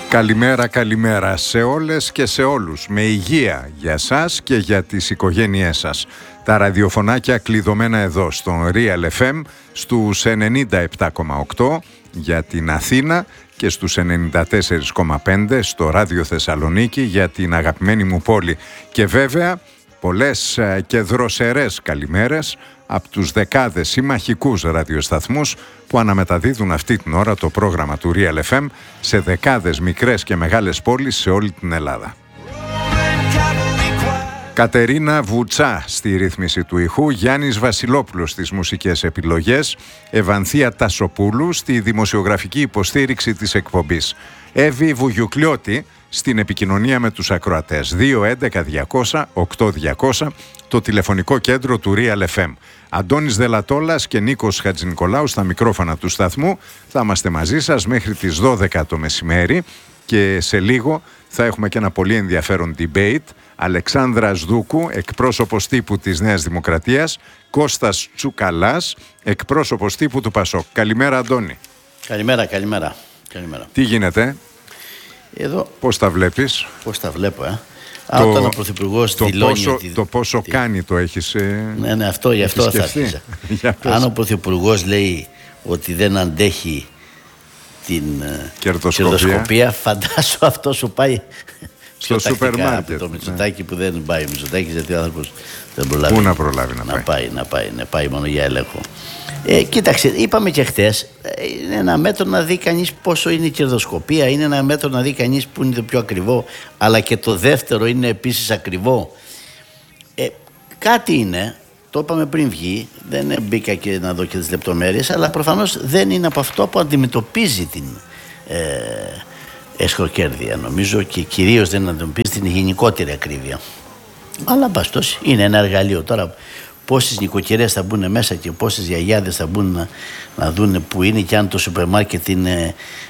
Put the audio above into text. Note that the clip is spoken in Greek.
Καλημέρα, καλημέρα σε όλες και σε όλους. Με υγεία για σας και για τις οικογένειές σας. Τα ραδιοφωνάκια κλειδωμένα εδώ στο Real FM στους 97,8 για την Αθήνα και στους 94,5 στο Ράδιο Θεσσαλονίκη για την αγαπημένη μου πόλη. Και βέβαια πολλές και δροσερές καλημέρες από τους δεκάδες συμμαχικούς ραδιοσταθμούς που αναμεταδίδουν αυτή την ώρα το πρόγραμμα του Real FM σε δεκάδες μικρές και μεγάλες πόλεις σε όλη την Ελλάδα. Κατερίνα Βουτσά στη ρύθμιση του ηχού, Γιάννης Βασιλόπουλος στις μουσικές επιλογές, Ευανθία Τασοπούλου στη δημοσιογραφική υποστήριξη της εκπομπής, Εύη Βουγιουκλιώτη στην επικοινωνία με τους ακροατές. 211-200-8200 το τηλεφωνικό κέντρο του Real FM. Αντώνης Δελατόλας και Νίκος Χατζηνικολάου στα μικρόφωνα του σταθμού. Θα είμαστε μαζί σας μέχρι τις 12 το μεσημέρι και σε λίγο θα έχουμε και ένα πολύ ενδιαφέρον debate. Αλεξάνδρας Δούκου, εκπρόσωπος τύπου της Νέας Δημοκρατίας, Κώστας Τσουκαλάς, εκπρόσωπος τύπου του ΠΑΣΟΚ. Καλημέρα, Αντώνη. Καλημέρα. Τι γίνεται? Εδώ. Πώς τα βλέπεις? Πώς τα βλέπω, όταν ο Πρωθυπουργός δηλώνει το πόσο κάνει το έχεις Ναι, αυτό γι' αυτό θα άρχισα. Αν ο Πρωθυπουργός λέει ότι δεν αντέχει την κερδοσκοπία, φαντάσου αυτό σου πάει στο σούπερ μάρκετ. Το Μητσοτάκη που δεν πάει. Ο Μητσοτάκης γιατί ο άνθρωπος δεν προλάβει. Πού να προλάβει να πάει μόνο για έλεγχο. Κοίταξε, είπαμε και χτες, είναι ένα μέτρο να δει κανείς πόσο είναι η κερδοσκοπία, είναι ένα μέτρο να δει κανείς που είναι το πιο ακριβό, αλλά και το δεύτερο είναι επίσης ακριβό. Κάτι είναι, το είπαμε πριν βγει, δεν μπήκα και να δω και τις λεπτομέρειες, αλλά προφανώς δεν είναι από αυτό που αντιμετωπίζει την εσχροκέρδεια, νομίζω, και κυρίως δεν αντιμετωπίζει την γενικότερη ακρίβεια. Αλλά μπαστός είναι ένα εργαλείο τώρα. Πόσες νοικοκυρές θα μπουν μέσα και πόσες γιαγιάδες θα μπουν να δουν που είναι και αν το σούπερ μάρκετ είναι